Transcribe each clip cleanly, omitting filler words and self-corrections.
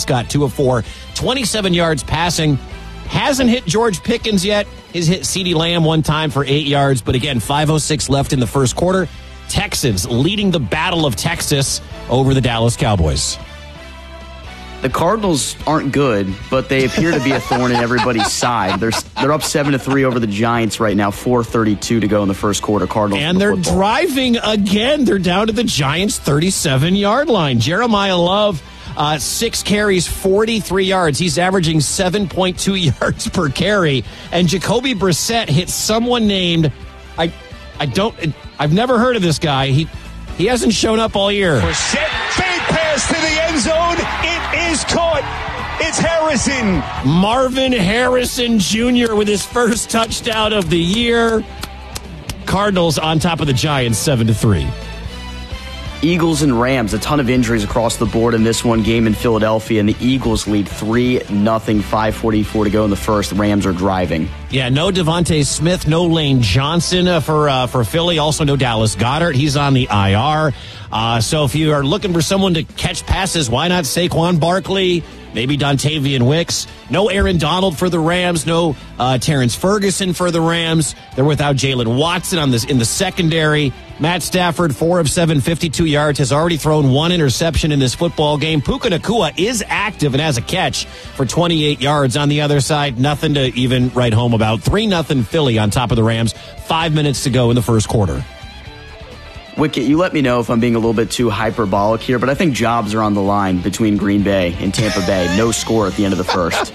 Prescott, 2 of 4, 27 yards passing. Hasn't hit George Pickens yet. He's hit CeeDee Lamb one time for 8 yards. But again, 5:06 left in the first quarter. Texans leading the Battle of Texas over the Dallas Cowboys. The Cardinals aren't good, but they appear to be a thorn in everybody's side. They're up 7-3 over the Giants right now, 4:32 to go in the first quarter. Cardinals. And they're driving again. They're down to the Giants' 37-yard line. Jeremiah Love, 6 carries, 43 yards. He's averaging 7.2 yards per carry. And Jacoby Brissett hit someone named, I've never heard of this guy. He hasn't shown up all year. Brissett, fade pass to the end zone. It is caught. It's Harrison. Marvin Harrison Jr. with his first touchdown of the year. Cardinals on top of the Giants, 7-3. Eagles and Rams, a ton of injuries across the board in this one game in Philadelphia, and the Eagles lead 3-0, 5:44 to go in the first. The Rams are driving. Yeah, no Devontae Smith, no Lane Johnson for Philly. Also no Dallas Goedert. He's on the IR. So if you are looking for someone to catch passes, why not Saquon Barkley? Maybe Dontavian Wicks. No Aaron Donald for the Rams. No Terrence Ferguson for the Rams. They're without Jalen Watson in the secondary. Matt Stafford, 4 of 7, 52 yards, has already thrown 1 interception in this football game. Puka Nacua is active and has a catch for 28 yards. On the other side, nothing to even write home about. 3-0 Philly on top of the Rams. 5 minutes to go in the first quarter. Wicket, you let me know if I'm being a little bit too hyperbolic here, but I think jobs are on the line between Green Bay and Tampa Bay. No score at the end of the first.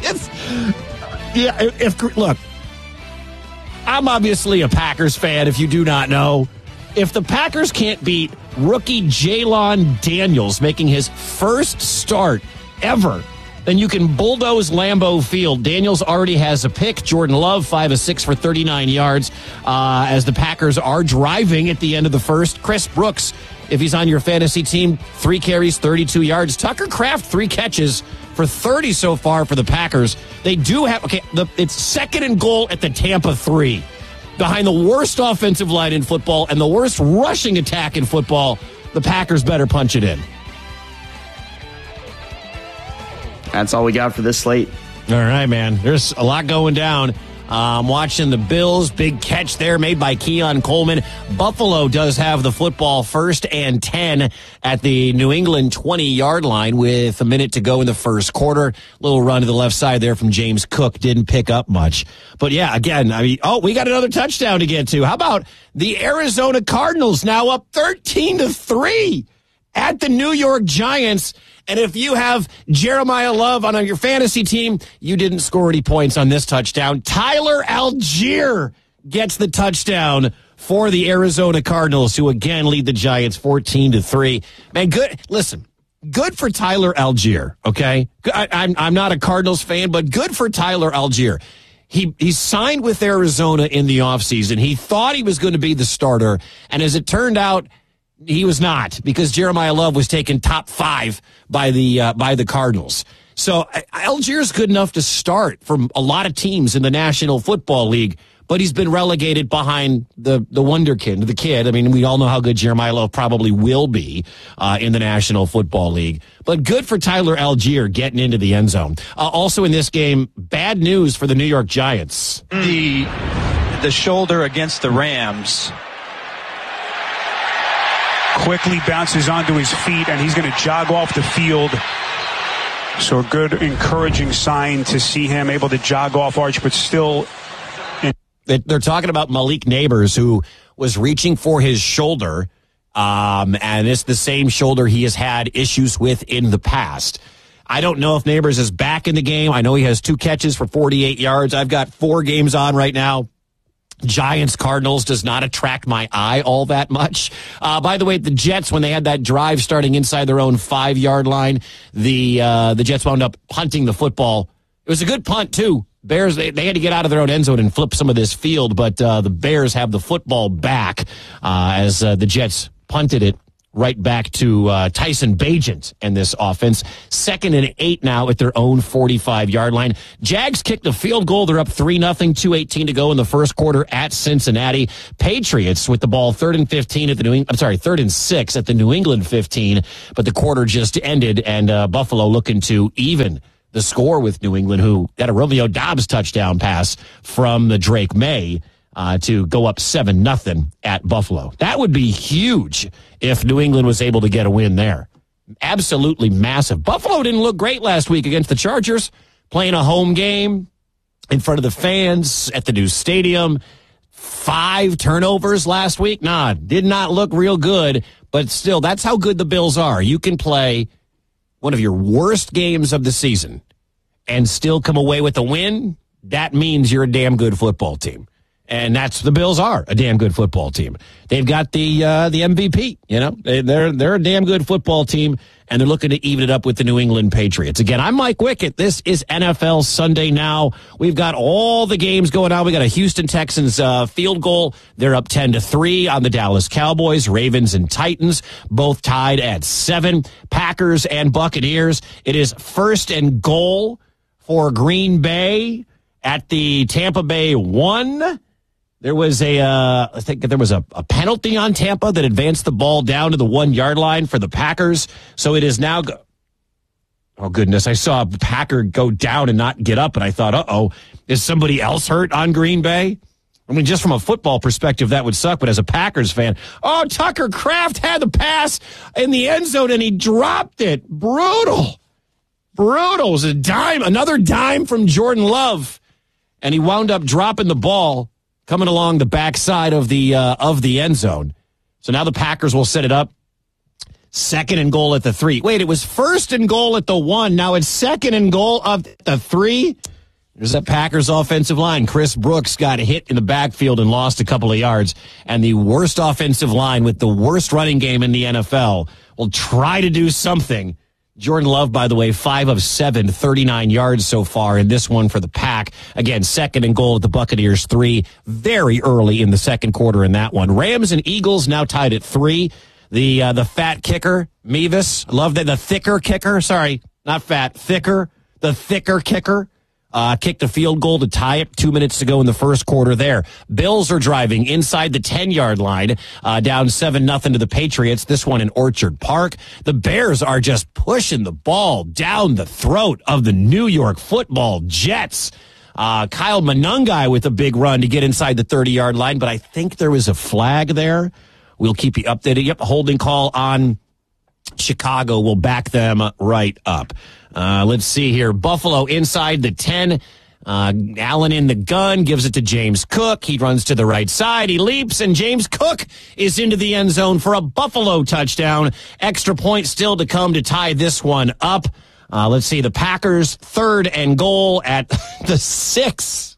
Look, I'm obviously a Packers fan, if you do not know. If the Packers can't beat rookie Jalon Daniels making his first start ever, then you can bulldoze Lambeau Field. Daniels already has a pick. Jordan Love, 5 of 6 for 39 yards as the Packers are driving at the end of the first. Chris Brooks, if he's on your fantasy team, 3 carries, 32 yards. Tucker Kraft, 3 catches for 30 so far for the Packers. They do have, it's 2nd and goal at the Tampa 3. Behind the worst offensive line in football and the worst rushing attack in football, the Packers better punch it in. That's all we got for this slate. All right, man. There's a lot going down. I'm watching the Bills. Big catch there made by Keon Coleman. Buffalo does have the football, 1st and 10 at the New England 20-yard line with a minute to go in the first quarter. Little run to the left side there from James Cook. Didn't pick up much. But, yeah, again, we got another touchdown to get to. How about the Arizona Cardinals now up 13-3 at the New York Giants? And if you have Jeremiah Love on your fantasy team, you didn't score any points on this touchdown. Tyler Algier gets the touchdown for the Arizona Cardinals, who again lead the Giants 14-3. Man, good. Listen, good for Tyler Algier, okay? I'm not a Cardinals fan, but good for Tyler Algier. He signed with Arizona in the offseason. He thought he was going to be the starter, and as it turned out, he was not, because Jeremiah Love was taken top 5 by the Cardinals. So Algier's good enough to start for a lot of teams in the National Football League, but he's been relegated behind the wonderkid, the kid. I mean, we all know how good Jeremiah Love probably will be in the National Football League. But good for Tyler Algier getting into the end zone. Also in this game, bad news for the New York Giants. The shoulder against the Rams. Quickly bounces onto his feet, and he's going to jog off the field. So a good, encouraging sign to see him able to jog off, Arch, but still. They're talking about Malik Neighbors, who was reaching for his shoulder, and it's the same shoulder he has had issues with in the past. I don't know if Neighbors is back in the game. I know he has 2 catches for 48 yards. I've got 4 games on right now. Giants Cardinals does not attract my eye all that much. By the way, the Jets, when they had that drive starting inside their own 5-yard line, the Jets wound up punting the football. It was a good punt too. Bears, they had to get out of their own end zone and flip some of this field, but the Bears have the football back as the Jets punted it right back to Tyson Bagent and this offense. 2nd and 8 now at their own 45-yard line. Jags kicked a field goal. They're up 3-0, 2:18 to go in the first quarter at Cincinnati. Patriots with the ball 3rd and 15 at the 3rd and 6 at the New England 15, but the quarter just ended, and Buffalo looking to even the score with New England, who got a Romeo Doubs touchdown pass from the Drake May to go up 7-0 at Buffalo. That would be huge if New England was able to get a win there. Absolutely massive. Buffalo didn't look great last week against the Chargers, playing a home game in front of the fans at the new stadium. 5 turnovers last week. Did not look real good, but still, that's how good the Bills are. You can play one of your worst games of the season and still come away with a win. That means you're a damn good football team. And that's the Bills are a damn good football team. They've got the MVP, they're a damn good football team, and they're looking to even it up with the New England Patriots. Again, I'm Mike Wickett. This is NFL Sunday Now. We've got all the games going on. We got a Houston Texans field goal. They're up 10-3 on the Dallas Cowboys. Ravens and Titans both tied at 7. Packers and Buccaneers. It is 1st and goal for Green Bay at the Tampa Bay 1. There was I think there was a penalty on Tampa that advanced the ball down to the 1-yard line for the Packers. So it is now, oh goodness, I saw a Packer go down and not get up, and I thought, is somebody else hurt on Green Bay? I mean, just from a football perspective, that would suck, but as a Packers fan, Tucker Kraft had the pass in the end zone, and he dropped it. Brutal. It was a dime, another dime from Jordan Love, and he wound up dropping the ball coming along the backside of the end zone. So now the Packers will set it up. 2nd and goal at the 3. Wait, it was 1st and goal at the 1. Now it's 2nd and goal of the 3. There's that Packers offensive line. Chris Brooks got hit in the backfield and lost a couple of yards. And the worst offensive line with the worst running game in the NFL will try to do something. Jordan Love, by the way, 5 of 7, 39 yards so far in this one for the Pack. Again, 2nd and goal at the Buccaneers 3. Very early in the second quarter in that one. Rams and Eagles now tied at 3. The fat kicker, Mevis. Love that. The thicker kicker. Sorry, not fat. Thicker. The thicker kicker. Kicked a field goal to tie it. 2 minutes to go in the first quarter there. Bills are driving inside the 10-yard line, down 7-0 to the Patriots. This one in Orchard Park. The Bears are just pushing the ball down the throat of the New York Football Jets. Kyle Monangai with a big run to get inside the 30-yard line, but I think there was a flag there. We'll keep you updated. Yep, holding call on Chicago will back them right up. Let's see here. Buffalo inside the 10. Allen in the gun, gives it to James Cook. He runs to the right side. He leaps, and James Cook is into the end zone for a Buffalo touchdown. Extra point still to come to tie this one up. Let's see. The Packers 3rd and goal at the 6.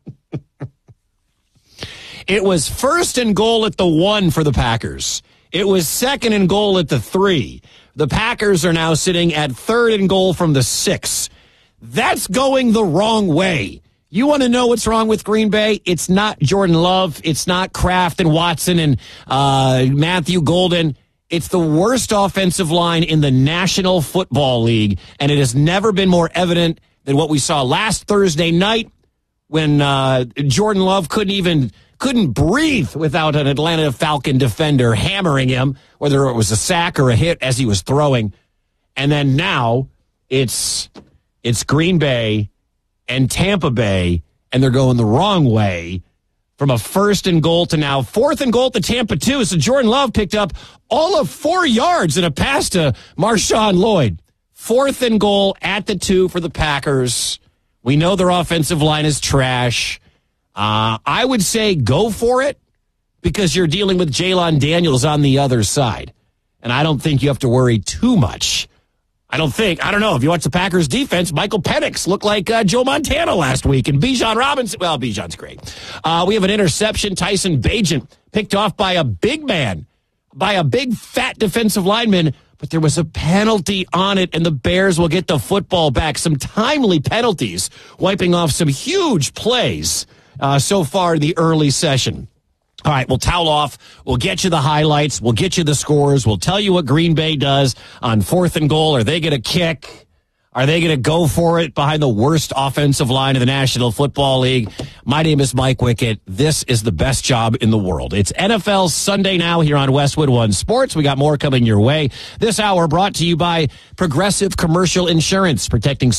It was 1st and goal at the 1 for the Packers. It was 2nd and goal at the 3. The Packers are now sitting at 3rd and goal from the 6. That's going the wrong way. You want to know what's wrong with Green Bay? It's not Jordan Love. It's not Kraft and Watson and Matthew Golden. It's the worst offensive line in the National Football League, and it has never been more evident than what we saw last Thursday night when Jordan Love couldn't breathe without an Atlanta Falcon defender hammering him, whether it was a sack or a hit as he was throwing. And then now it's Green Bay and Tampa Bay, and they're going the wrong way from a 1st and goal to now 4th and goal at the Tampa 2. So Jordan Love picked up all of 4 yards in a pass to Marshawn Lloyd. 4th and goal at the 2 for the Packers. We know their offensive line is trash. I would say go for it because you're dealing with Jalen Daniels on the other side. And I don't think you have to worry too much. I don't know. If you watch the Packers defense, Michael Penix looked like Joe Montana last week. And Bijan Robinson, well, Bijan's great. We have an interception. Tyson Bagent picked off by a big man, by a big fat defensive lineman. But there was a penalty on it, and the Bears will get the football back. Some timely penalties, wiping off some huge plays so far in the early session. All right, we'll towel off. We'll get you the highlights. We'll get you the scores. We'll tell you what Green Bay does on 4th and goal. Are they going to kick? Are they going to go for it behind the worst offensive line in the National Football League? My name is Mike Wickett. This is the best job in the world. It's NFL Sunday now here on Westwood One Sports. We got more coming your way. This hour brought to you by Progressive Commercial Insurance, protecting